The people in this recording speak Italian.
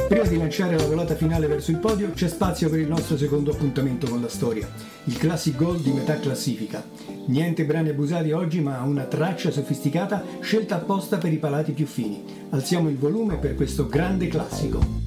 Prima di lanciare la volata finale verso il podio c'è spazio per il nostro secondo appuntamento con la storia, il Classic Gold di metà classifica. Niente brani abusati oggi, ma una traccia sofisticata scelta apposta per i palati più fini. Alziamo il volume per questo grande classico.